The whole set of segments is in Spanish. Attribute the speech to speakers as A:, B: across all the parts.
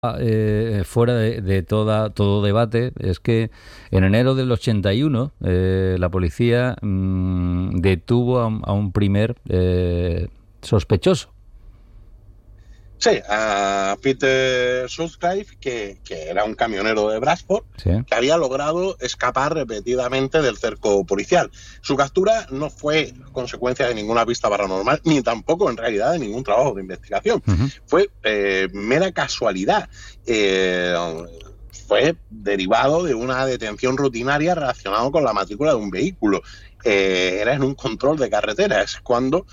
A: fuera de todo debate es que en enero del 81 la policía detuvo a un primer sospechoso.
B: Sí, a Peter Sutcliffe, que era un camionero de Bradford,
A: Sí.
B: que había logrado escapar repetidamente del cerco policial. Su captura no fue consecuencia de ninguna pista paranormal, ni tampoco en realidad de ningún trabajo de investigación.
A: Uh-huh.
B: Fue mera casualidad. Fue derivado de una detención rutinaria relacionada con la matrícula de un vehículo. Era en un control de carretera. Es cuando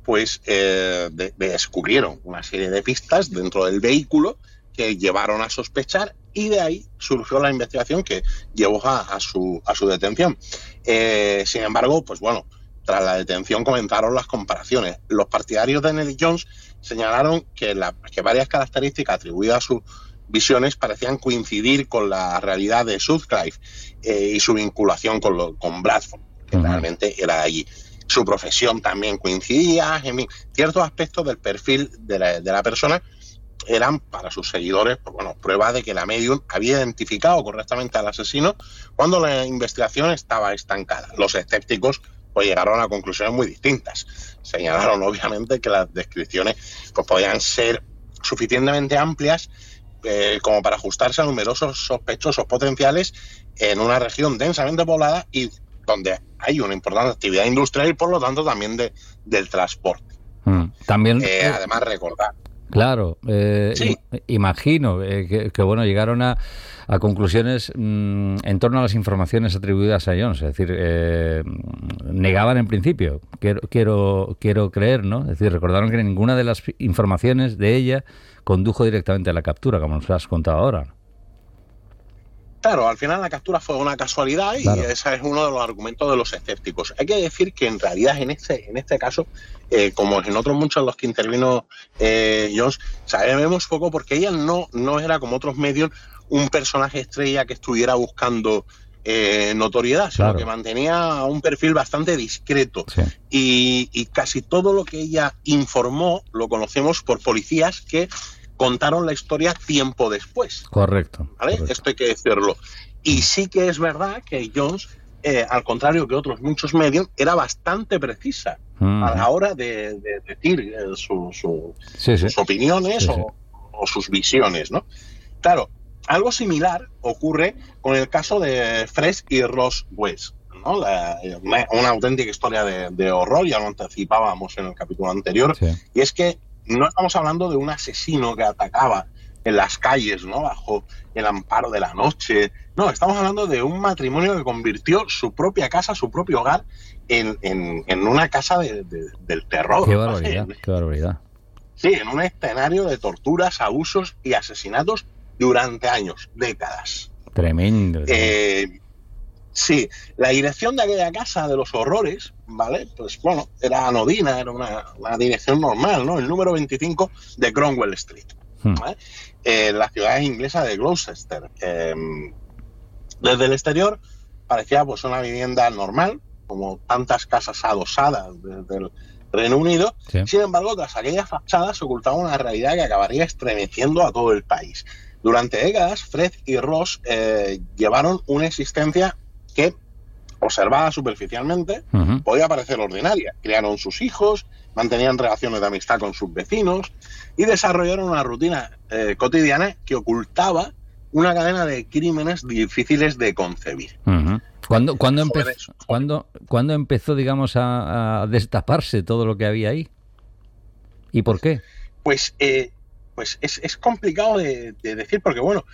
B: descubrieron una serie de pistas dentro del vehículo que llevaron a sospechar, y de ahí surgió la investigación que llevó a su detención. Sin embargo, pues bueno, tras la detención comenzaron las comparaciones. Los partidarios de Nellie Jones señalaron que varias características atribuidas a sus visiones parecían coincidir con la realidad de Sutcliffe y su vinculación con Bradford, que realmente era allí. Su profesión también coincidía, en fin, ciertos aspectos del perfil de la persona eran para sus seguidores, pues bueno, prueba de que la medium había identificado correctamente al asesino cuando la investigación estaba estancada. Los escépticos pues llegaron a conclusiones muy distintas. Señalaron obviamente que las descripciones pues podían ser suficientemente amplias como para ajustarse a numerosos sospechosos potenciales en una región densamente poblada y donde hay una importante actividad industrial y por lo tanto también del transporte.
A: También,
B: además recordar.
A: Claro,
B: sí.
A: Imagino que bueno, llegaron a conclusiones en torno a las informaciones atribuidas a Jones, es decir, negaban en principio, quiero creer, ¿no? Es decir, recordaron que ninguna de las informaciones de ella condujo directamente a la captura, como nos has contado ahora.
B: Claro, al final la captura fue una casualidad y claro, ese es uno de los argumentos de los escépticos. Hay que decir que en realidad en este caso, como en otros muchos en los que intervino Jones, sabemos poco porque ella no era como otros medios un personaje estrella que estuviera buscando notoriedad, sino claro, que mantenía un perfil bastante discreto. Sí. Y casi todo lo que ella informó lo conocemos por policías que contaron la historia tiempo después.
A: Correcto.
B: ¿Vale?
A: Correcto.
B: Esto hay que decirlo. Y sí que es verdad que Jones, al contrario que otros muchos medios, era bastante precisa a la hora de decir sus opiniones o sus visiones, ¿no? Claro, algo similar ocurre con el caso de Fred y Ross West, ¿no? Una auténtica historia de horror, ya lo anticipábamos en el capítulo anterior, sí. Y es que no estamos hablando de un asesino que atacaba en las calles, ¿no? Bajo el amparo de la noche. No, estamos hablando de un matrimonio que convirtió su propia casa, su propio hogar, en una casa del terror.
A: Qué barbaridad, ¿no? Qué barbaridad.
B: Sí, en un escenario de torturas, abusos y asesinatos durante años, décadas.
A: Tremendo.
B: Sí, la dirección de aquella casa de los horrores, ¿vale? Pues bueno, era anodina, era una dirección normal, ¿no? El número 25 de Cromwell Street, ¿vale? La ciudad inglesa de Gloucester. Desde el exterior parecía pues una vivienda normal, como tantas casas adosadas desde el Reino Unido. Sí. Sin embargo, tras aquellas fachadas se ocultaba una realidad que acabaría estremeciendo a todo el país. Durante décadas, Fred y Ross llevaron una existencia que, observada superficialmente, podía parecer ordinaria. Criaron sus hijos, mantenían relaciones de amistad con sus vecinos y desarrollaron una rutina cotidiana que ocultaba una cadena de crímenes difíciles de concebir.
A: ¿Cuándo empezó, digamos, a destaparse todo lo que había ahí? ¿Y por qué?
B: Pues es complicado de decir porque, bueno,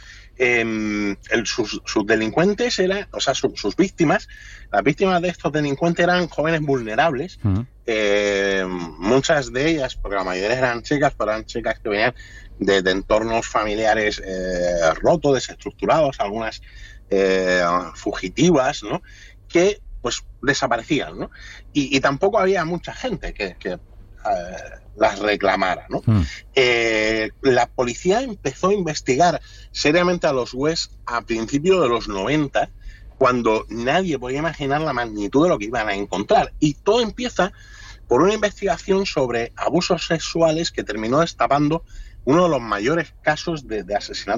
B: sus delincuentes eran, o sea, sus víctimas, las víctimas de estos delincuentes eran jóvenes vulnerables, muchas de ellas, porque la mayoría eran chicas, pero eran chicas que venían de entornos familiares rotos, desestructurados, algunas fugitivas, ¿no? Que pues desaparecían, ¿no? Y tampoco había mucha gente que las reclamara, ¿no? La policía empezó a investigar seriamente a los West a principios de los 90, cuando nadie podía imaginar la magnitud de lo que iban a encontrar. Y todo empieza por una investigación sobre abusos sexuales que terminó destapando uno de los mayores casos de asesinato